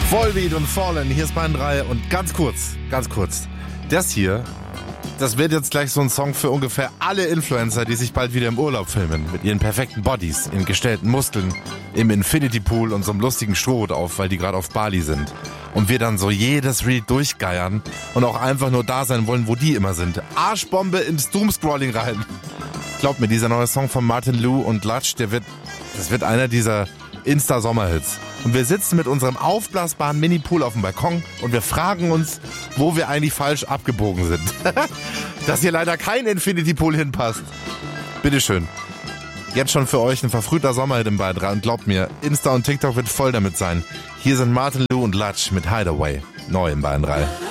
Volbeat und Fallen, hier ist Bayern 3 und ganz kurz, das hier, das wird jetzt gleich so ein Song für ungefähr alle Influencer, die sich bald wieder im Urlaub filmen, mit ihren perfekten Bodies, ihren gestellten Muskeln, im Infinity Pool und so einem lustigen Strohhut auf, weil die gerade auf Bali sind. Und wir dann so jedes Reel durchgeiern und auch einfach nur da sein wollen, wo die immer sind. Arschbombe ins Doomscrolling rein. Glaubt mir, dieser neue Song von Martin Lou und Latsch, das wird einer dieser Insta-Sommerhits. Und wir sitzen mit unserem aufblasbaren Mini-Pool auf dem Balkon und wir fragen uns, wo wir eigentlich falsch abgebogen sind. Dass hier leider kein Infinity-Pool hinpasst. Bitteschön. Jetzt schon für euch ein verfrühter Sommerhit im Bayern 3 und glaubt mir, Insta und TikTok wird voll damit sein. Hier sind Martin Lou und Latsch mit Hideaway. Neu im Bayern 3.